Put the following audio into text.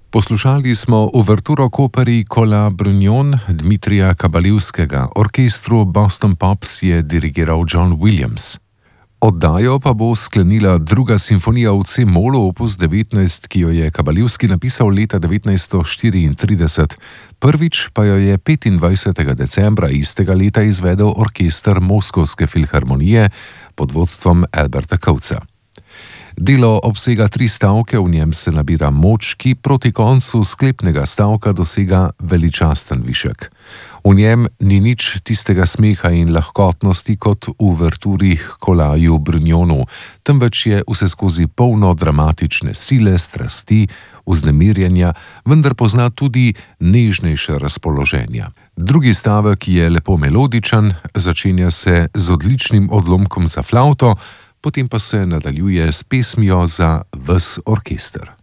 Poslušali smo uverturo koperi Kola Brunjon Dmitrija Kabalivskega, orkestru Boston Pops je dirigiral John Williams. Oddajo pa bo sklenila druga simfonija v C-molu opus 19, ki jo je Kabalivski napisal leta 1934. Prvič pa jo je 25. decembra istega leta izvedel orkester Moskovske filharmonije pod vodstvom Alberta Coatesa. Delo obsega 3 stavke, v njem se nabira moč, ki proti koncu sklepnega stavka dosega veličasten višek. V njem ni nič tistega smeha in lahkotnosti kot v uverturi Kolaju Brunjonu, temveč je vseskozi polno dramatične sile, strasti, vznemirjenja, vendar pozna tudi nežnejše razpoloženja. Drugi stavek je lepo melodičen, začenja se z odličnim odlomkom za flavto, potem pa se nadaljuje s pesmijo za ves orkester.